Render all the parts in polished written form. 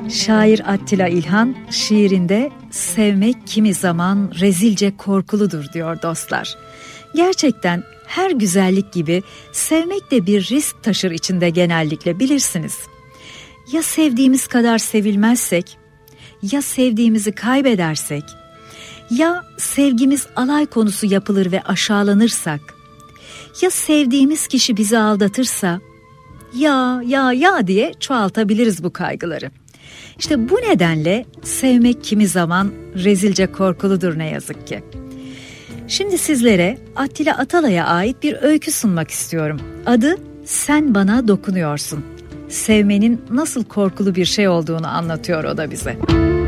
Şair Attila İlhan şiirinde sevmek kimi zaman rezilce korkuludur diyor dostlar. Gerçekten her güzellik gibi sevmek de bir risk taşır içinde genellikle, bilirsiniz. Ya sevdiğimiz kadar sevilmezsek, ya sevdiğimizi kaybedersek, ya sevgimiz alay konusu yapılır ve aşağılanırsak, ya sevdiğimiz kişi bizi aldatırsa, ya diye çoğaltabiliriz bu kaygıları. İşte bu nedenle sevmek kimi zaman rezilce korkuludur ne yazık ki. Şimdi sizlere Attila Atalay'a ait bir öykü sunmak istiyorum. Adı Sen Bana Dokunuyorsun. Sevmenin nasıl korkulu bir şey olduğunu anlatıyor o da bize.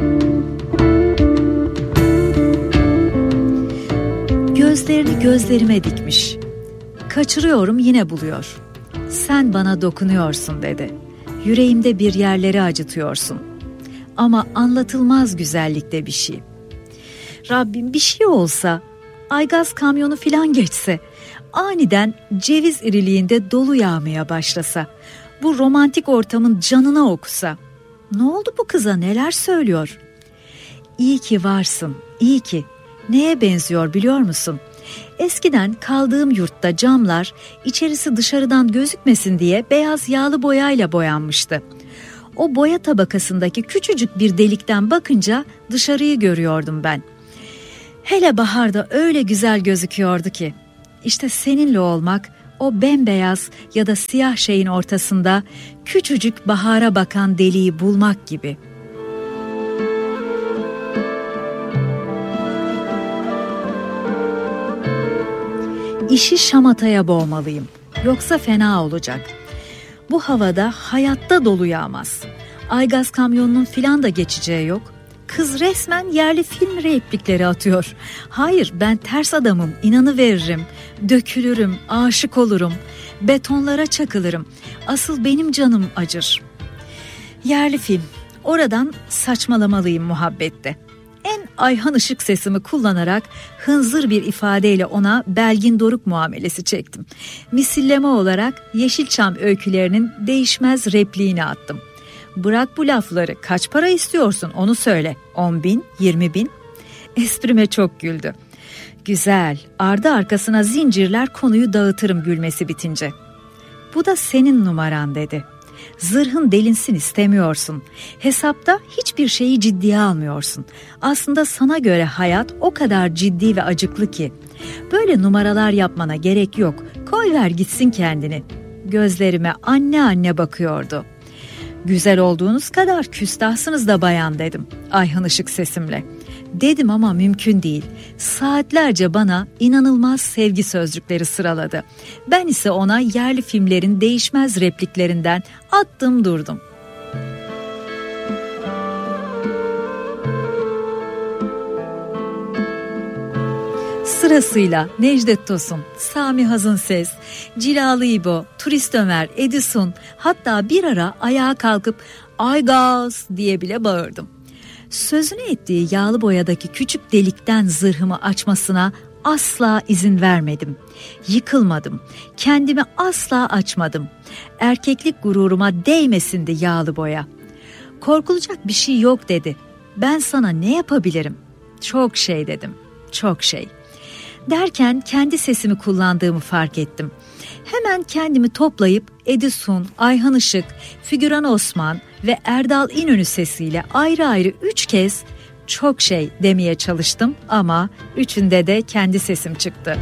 Gözlerini gözlerime dikmiş. Kaçırıyorum yine buluyor. Sen bana dokunuyorsun dedi. Yüreğimde bir yerleri acıtıyorsun. Ama anlatılmaz güzellikte bir şey. Rabbim bir şey olsa, aygaz kamyonu filan geçse, aniden ceviz iriliğinde dolu yağmaya başlasa, bu romantik ortamın canına okusa. Ne oldu bu kıza, neler söylüyor? İyi ki varsın, iyi ki. Neye benziyor biliyor musun? Eskiden kaldığım yurtta camlar içerisi dışarıdan gözükmesin diye beyaz yağlı boyayla boyanmıştı. O boya tabakasındaki küçücük bir delikten bakınca dışarıyı görüyordum ben. Hele baharda öyle güzel gözüküyordu ki. İşte seninle olmak, o bembeyaz ya da siyah şeyin ortasında küçücük bahara bakan deliği bulmak gibi. İşi şamataya boğmalıyım, yoksa fena olacak. Bu havada hayatta dolu yağmaz. Aygaz kamyonunun filan da geçeceği yok. Kız resmen yerli film replikleri atıyor. Hayır, ben ters adamım, inanıveririm, dökülürüm, aşık olurum, betonlara çakılırım. Asıl benim canım acır. Yerli film, oradan saçmalamalıyım muhabbette. En Ayhan Işık sesimi kullanarak hınzır bir ifadeyle ona Belgin Doruk muamelesi çektim. Misilleme olarak Yeşilçam öykülerinin değişmez repliğini attım. Bırak bu lafları, kaç para istiyorsun onu söyle, 10.000, 20.000? Esprime çok güldü. Güzel, ardı arkasına zincirler konuyu dağıtırım gülmesi bitince. Bu da senin numaran dedi. Zırhın delinsin istemiyorsun. Hesapta hiçbir şeyi ciddiye almıyorsun. Aslında sana göre hayat o kadar ciddi ve acıklı ki. Böyle numaralar yapmana gerek yok. Koyver gitsin kendini. Gözlerime anne anne bakıyordu. Güzel olduğunuz kadar küstahsınız da bayan dedim Ayhan Işık sesimle. Dedim ama mümkün değil. Saatlerce bana inanılmaz sevgi sözcükleri sıraladı. Ben ise ona yerli filmlerin değişmez repliklerinden attım durdum. Sırasıyla Necdet Tosun, Sami Hazınses, Cilalı İbo, Turist Ömer, Edison, hatta bir ara ayağa kalkıp "Aygaz" diye bile bağırdım. Sözünü ettiği yağlı boyadaki küçük delikten zırhımı açmasına asla izin vermedim. Yıkılmadım. Kendimi asla açmadım. Erkeklik gururuma değmesindi yağlı boya. Korkulacak bir şey yok dedi. Ben sana ne yapabilirim? Çok şey dedim. Çok şey. Derken kendi sesimi kullandığımı fark ettim. Hemen kendimi toplayıp Edison, Ayhan Işık, Figüran Osman ve Erdal İnönü sesiyle ayrı ayrı 3 kez çok şey demeye çalıştım ama üçünde de kendi sesim çıktı.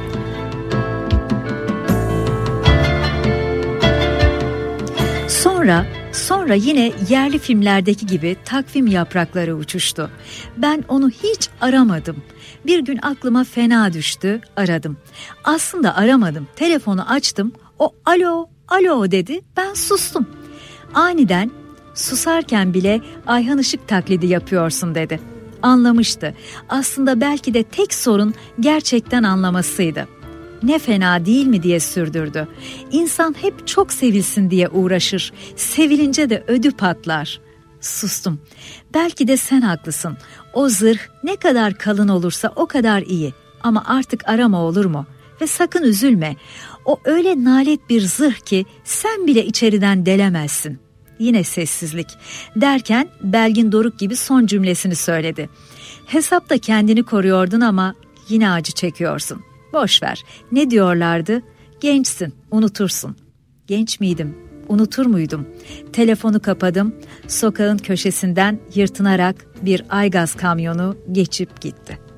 Sonra yine yerli filmlerdeki gibi takvim yaprakları uçuştu. Ben onu hiç aramadım. Bir gün aklıma fena düştü, aradım. Aslında aramadım, telefonu açtım, o alo dedi, ben sustum. Aniden susarken bile Ayhan Işık taklidi yapıyorsun dedi. Anlamıştı. Aslında belki de tek sorun gerçekten anlamasıydı. Ne fena değil mi diye sürdürdü. İnsan hep çok sevilsin diye uğraşır. Sevilince de ödü patlar. Sustum. Belki de sen haklısın. O zırh ne kadar kalın olursa o kadar iyi. Ama artık arama olur mu? Ve sakın üzülme. O öyle nalet bir zırh ki sen bile içeriden delemezsin. yine sessizlik. Derken Belgin Doruk gibi son cümlesini söyledi. Hesapta kendini koruyordun ama yine acı çekiyorsun. Boş ver. Ne diyorlardı? Gençsin, unutursun. Genç miydim? Unutur muydum? Telefonu kapadım. Sokağın köşesinden yırtınarak bir Aygaz kamyonu geçip gitti.